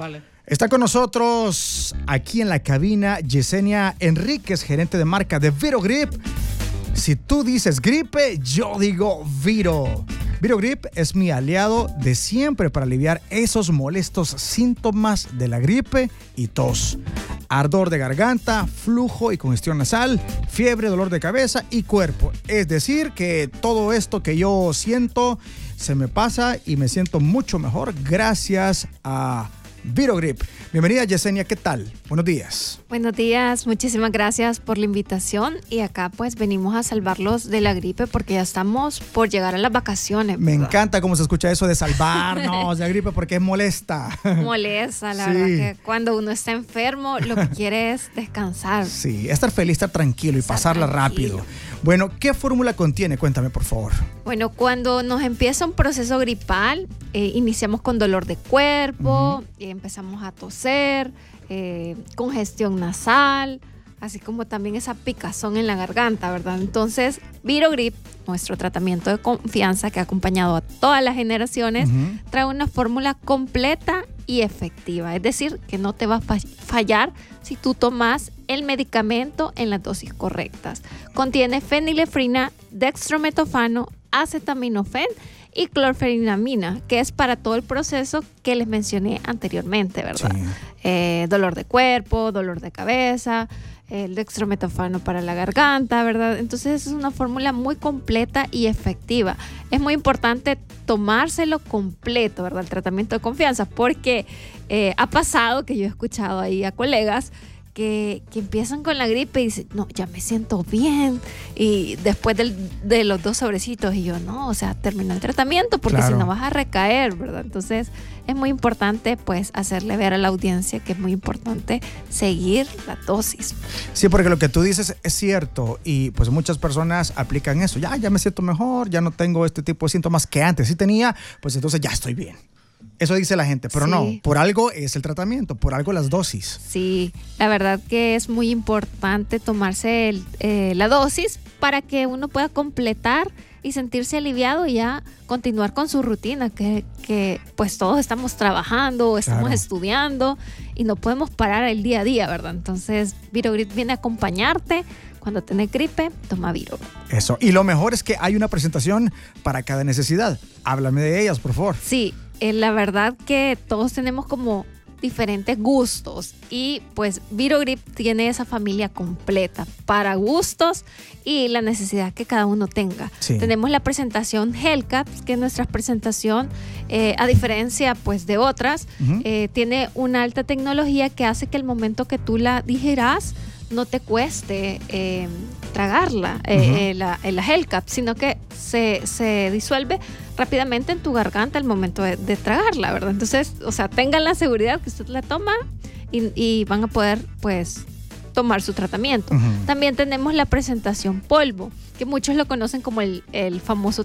Vale. Está con nosotros aquí en la cabina Yesenia Enríquez, gerente de marca de Virogrip. Si tú dices gripe, yo digo Viro. Virogrip es mi aliado de siempre para aliviar esos molestos síntomas de la gripe y tos. Ardor de garganta, flujo y congestión nasal, fiebre, dolor de cabeza y cuerpo. Es decir, que todo esto que yo siento se me pasa y me siento mucho mejor gracias a Virogrip. Bienvenida, Yesenia, ¿qué tal? Buenos días. Buenos días, muchísimas gracias por la invitación y acá pues venimos a salvarlos de la gripe porque ya estamos por llegar a las vacaciones. Me ¿verdad? encanta cómo se escucha eso de salvarnos de la gripe porque es molesta. Molesta, la verdad que cuando uno está enfermo lo que quiere es descansar. Sí, estar feliz, estar tranquilo y pasarla rápido. Bueno, ¿qué fórmula contiene? Cuéntame, por favor. Bueno, cuando nos empieza un proceso gripal, iniciamos con dolor de cuerpo, empezamos a toser, congestión nasal, así como también esa picazón en la garganta, ¿verdad? Entonces, Virogrip, nuestro tratamiento de confianza que ha acompañado a todas las generaciones, trae una fórmula completa y efectiva. Es decir, que no te va a fallar si tú tomas el medicamento en las dosis correctas. Contiene fenilefrina, dextrometofano, acetaminofén y clorfenamina, que es para todo el proceso que les mencioné anteriormente, ¿verdad? Sí. Dolor de cuerpo, dolor de cabeza, el dextrometofano para la garganta, ¿verdad? Entonces es una fórmula muy completa y efectiva. Es muy importante tomárselo completo, ¿verdad? El tratamiento de confianza, porque ha pasado que yo he escuchado ahí a colegas que empiezan con la gripe y dicen, no, ya me siento bien. Y después de los 2 sobrecitos, y yo, no, o sea, termina el tratamiento porque si no vas a recaer, ¿verdad? Entonces, es muy importante, pues, hacerle ver a la audiencia que es muy importante seguir la dosis. Sí, porque lo que tú dices es cierto y pues muchas personas aplican eso. Ya me siento mejor, ya no tengo este tipo de síntomas que antes sí tenía, pues entonces ya estoy bien. Eso dice la gente, pero no, por algo es el tratamiento, por algo las dosis. Sí, la verdad que es muy importante tomarse la dosis para que uno pueda completar y sentirse aliviado y ya continuar con su rutina, que pues todos estamos trabajando, estamos estudiando y no podemos parar el día a día, ¿verdad? Entonces, Virogrip viene a acompañarte. Cuando tenés gripe, toma Virogrip. Eso, y lo mejor es que hay una presentación para cada necesidad. Háblame de ellas, por favor. Sí, la verdad que todos tenemos como diferentes gustos y pues Virogrip tiene esa familia completa para gustos y la necesidad que cada uno tenga. Sí. Tenemos la presentación Hellcaps, que es nuestra presentación, a diferencia pues de otras, tiene una alta tecnología que hace que el momento que tú la digieras no te cueste tragarla, la Hellcap, sino que se disuelve rápidamente en tu garganta al momento de tragarla, ¿verdad? Entonces, o sea, tengan la seguridad que usted la toma y van a poder, pues, tomar su tratamiento. También tenemos la presentación polvo, que muchos lo conocen como el famoso